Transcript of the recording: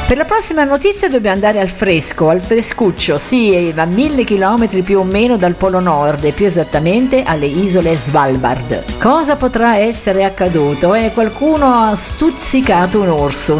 Per la prossima notizia dobbiamo andare al fresco, al frescuccio, sì, a 1000 chilometri più o meno dal Polo Nord e più esattamente alle isole Svalbard. Cosa potrà essere accaduto? Qualcuno ha stuzzicato un orso,